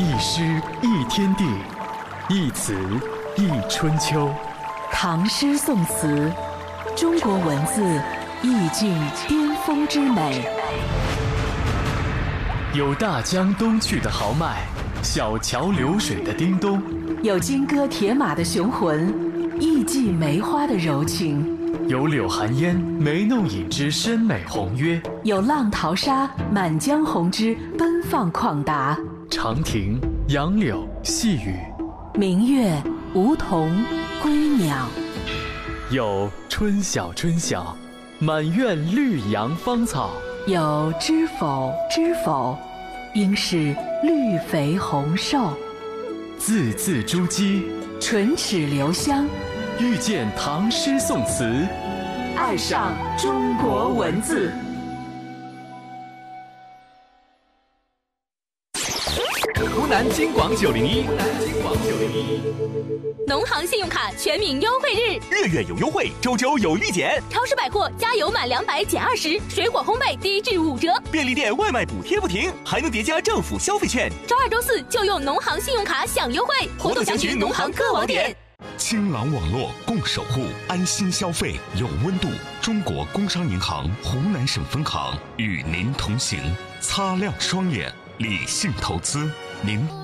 一诗一天地，一词一春秋。 唐诗宋词，中国文字意境巅峰之美。 有大江东去的豪迈，小桥流水的叮咚； 有金戈铁马的雄浑，艺伎梅花的柔情； 有柳寒烟眉弄影之深美宏约； 有浪淘沙满江红之奔放旷达。 长亭、杨柳、细雨， 明月、梧桐、归鸟。 有春晓春晓，满院绿杨芳草； 有知否知否，应是绿肥红瘦。 字字珠玑， 唇齿留香， 遇见唐诗宋词， 爱上中国文字。 湖南金广901， 农行信用卡全民优惠日， 月月有优惠，周周有立减。 超市百货加油满200减20，水果烘焙低至5折。 便利店外卖补贴不停，还能叠加政府消费券。 周2、周4就用农行信用卡享优惠，活动详询农行各网点。 青朗网络共守护安心消费有温度。中国工商银行湖南省分行与您同行，擦亮双眼，理性投资。您